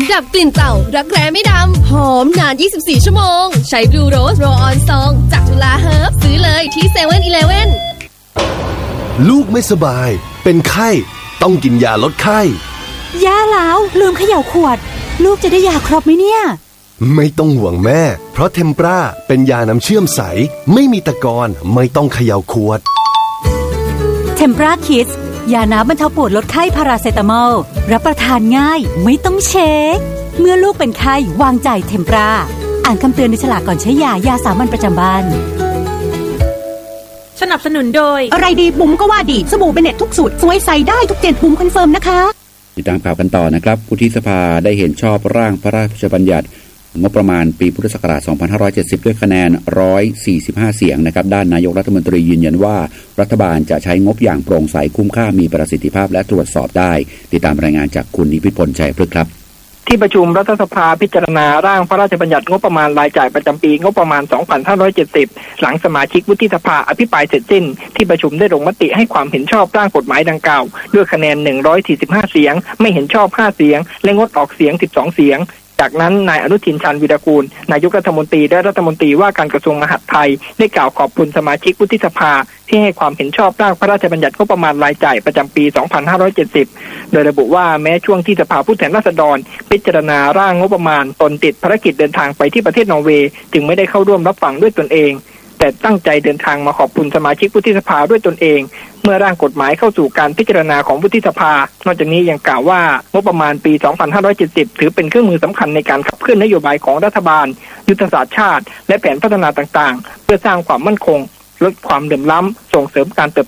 ดับกลิ่นเต่ารักแร้ไม่ดำหอมนาน24ชั่วโมงใช้บลูโรสโรออนซองจากจุฬาเฮิร์บซื้อเลยที่ 7-Eleven ลูกไม่สบายเป็นไข้ต้องกินยาลดไข้ย่าแล้วลืมเขย่าขวดลูกจะได้ยาครบไหมเนี่ยไม่ต้องห่วงแม่เพราะเทมปราเป็นยาน้ำเชื่อมใสไม่มีตะกอนไม่ต้องเขย่าขวดเทมปราคิดยาน้ำบรรเทาปวดลดไข้พาราเซตามอลรับประทานง่ายไม่ต้องเช็คเมื่อลูกเป็นไข้วางใจเทมปราอ่านคำเตือนในฉลากก่อนใช้ยาสามัญประจำบ้านสนับสนุนโดยอะไรดีบุ๋มก็ว่าดีสบู่เบเน็ตทุกสูตรสวยใส่ได้ทุกเจนบุ๋มคอนเฟิร์มนะคะติดตามข่าวกันต่อนะครับวุฒิสภาได้เห็นชอบร่างพระราชบัญญัติงบประมาณปีพุทธศักราช 2570 ด้วยคะแนน 145 เสียงนะครับด้านนายกรัฐมนตรียืนยันว่ารัฐบาลจะใช้งบอย่างโปร่งใสคุ้มค่ามีประสิทธิภาพและตรวจสอบได้ติดตามรายงานจากคุณนิพิพลชัยพฤกษ์ครับที่ประชุมรัฐสภาพิจารณาร่างพระราชบัญญัติงบประมาณรายจ่ายประจำปีงบประมาณ 2570 หลังสมาชิกวุฒิสภาอภิปรายเสร็จสิ้นที่ประชุมได้ลงมติให้ความเห็นชอบร่างกฎหมายดังกล่าวด้วยคะแนน 145 เสียงไม่เห็นชอบ 5 เสียงและงดออกเสียง 12 เสียงจากนั้นนายอนุทินชาญวีรกูลนายกรัฐมนตรีและรัฐมนตรีว่าการกระทรวงมหาดไทยได้กล่าวขอบคุณสมาชิกวุฒิสภาที่ให้ความเห็นชอบร่างพระราชบัญญัติงบประมาณรายจ่ายประจำปี 2570 โดยระบุว่าแม้ช่วงที่สภาผู้แทนราษฎรพิจารณาร่างงบประมาณตนติดภารกิจเดินทางไปที่ประเทศนอร์เวย์จึงไม่ได้เข้าร่วมรับฟังด้วยตนเองแต่ตั้งใจเดินทางมาขอบคุณสมาชิกวุฒิสภาด้วยตนเองเมื่อร่างกฎหมายเข้าสู่การพิจารณาของวุฒิสภานอกจากนี้ยังกล่าวว่างบประมาณปี 2570 ถือเป็นเครื่องมือสำคัญในการขับเคลื่อนนโยบายของรัฐบาลยุทธศาสตร์ชาติและแผนพัฒนาต่างๆเพื่อสร้างความมั่นคงลดความเหลื่อมล้ำส่งเสริมการเติบ